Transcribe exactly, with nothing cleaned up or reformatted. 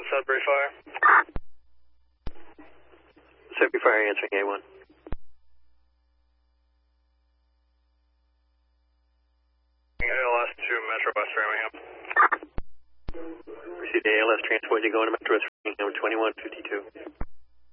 Sudbury Fire. Sudbury Fire answering A one. A L S to Metro West Framingham. Proceed to A L S transport, you going to Metro West Framingham twenty-one fifty-two.